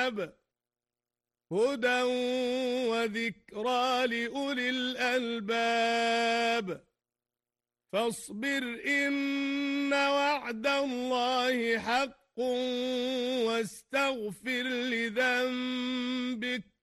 مآب هدى وذكرى لأولي الألباب فاصبر إن وعد الله حق واستغفر لذنبك